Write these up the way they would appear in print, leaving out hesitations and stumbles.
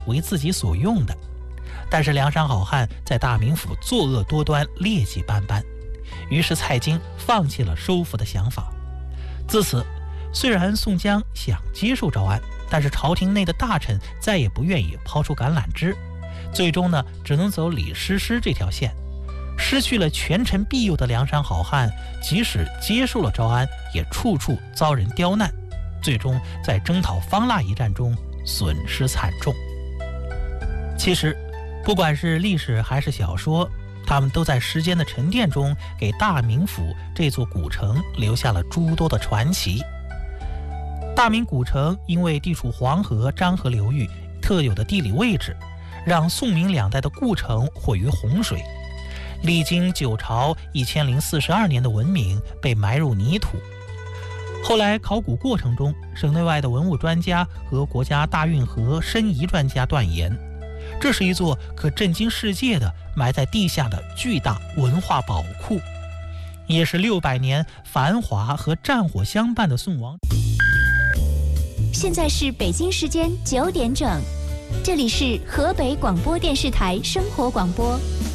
为自己所用的。但是梁山好汉在大名府作恶多端，劣迹斑斑，于是蔡京放弃了收复的想法。自此，虽然宋江想接受招安，但是朝廷内的大臣再也不愿意抛出橄榄枝，最终呢，只能走李师师这条线。失去了权臣庇佑的梁山好汉，即使接受了招安，也处处遭人刁难，最终在征讨方腊一战中损失惨重。其实，不管是历史还是小说，他们都在时间的沉淀中，给大名府这座古城留下了诸多的传奇。大名古城因为地处黄河、漳河流域特有的地理位置，让宋明两代的故城毁于洪水，历经9朝1042年的文明被埋入泥土。后来考古过程中，省内外的文物专家和国家大运河申遗专家断言，这是一座可震惊世界的埋在地下的巨大文化宝库，也是600年繁华和战火相伴的宋王。 现在是北京时间9点整，这里是河北广播电视台生活广播。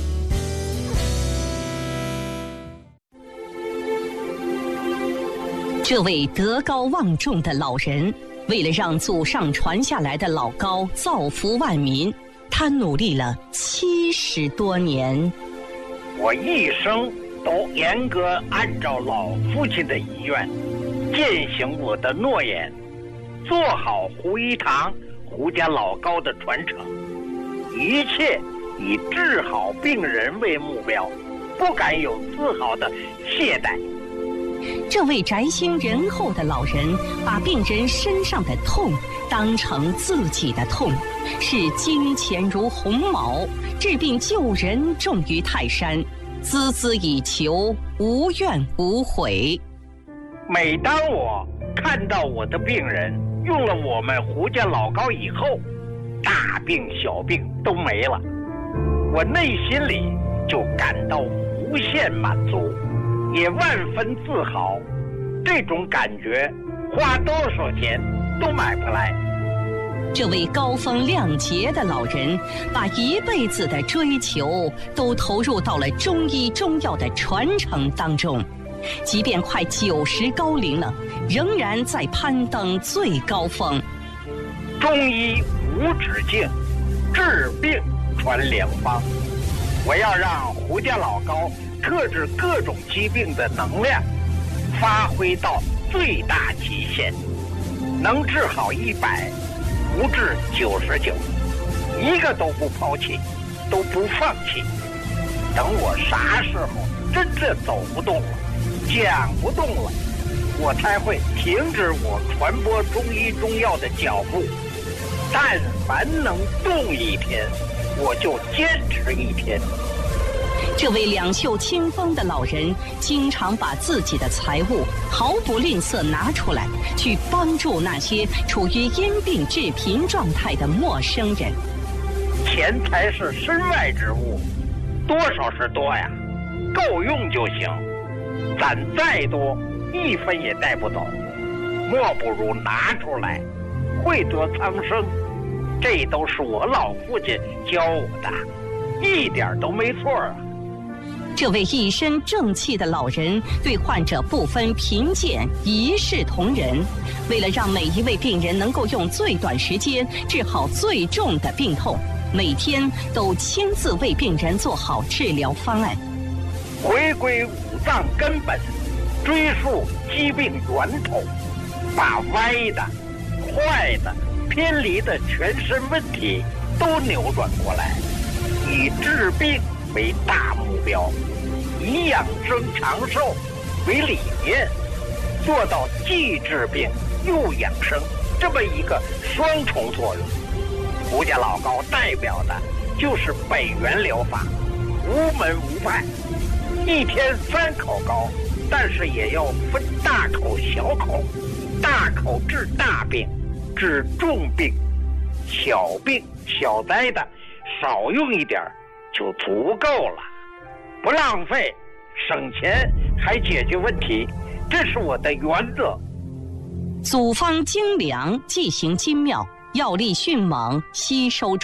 这位德高望重的老人，为了让祖上传下来的老高造福万民，他努力了70多年。 我一生都严格按照老父亲的遗愿，践行我的诺言，做好胡一堂、胡家老高的传承，一切以治好病人为目标，不敢有丝毫的懈怠。 这位宅心仁厚的老人，把病人身上的痛当成自己的痛，视金钱如鸿毛，治病救人重于泰山，孜孜以求，无怨无悔。 每当我看到我的病人用了我们胡家老高以后，大病小病都没了，我内心里就感到无限满足，也万分自豪。这种感觉花多少钱都买不来。 这位高风亮节的老人，把一辈子的追求都投入到了中医中药的传承当中，即便快90高龄了，仍然在攀登最高峰。 中医无止境，治病传良方。我要让胡家老高克制各种疾病的能量发挥到最大极限，能治好100，不治99，一个都不抛弃，都不放弃。等我啥时候真正走不动了，讲不动了，我才会停止我传播中医中药的脚步。但凡能动一天，我就坚持一天。 这位两袖清风的老人，经常把自己的财物毫不吝啬拿出来，去帮助那些处于因病致贫状态的陌生人。 钱财是身外之物，多少是多呀，够用就行。攒再多，1分也带不走，莫不如拿出来，惠泽苍生。这都是我老父亲教我的，一点都没错啊。 这位一身正气的老人，对患者不分贫贱，一视同仁。为了让每一位病人能够用最短时间治好最重的病痛，每天都亲自为病人做好治疗方案。 回归五脏根本，追溯疾病源头，把歪的、坏的、偏离的全身问题都扭转过来，以治病为大目标，以养生长寿为理念，做到既治病又养生这么一个双重作用。胡家老高代表的就是北元疗法，无门无派，一天3口高，但是也要分大口小口，大口治大病，治重病，小病小灾的少用一点就足够了，不浪费，省钱还解决问题，这是我的原则。 组方精良，剂行精妙，药力迅猛，吸收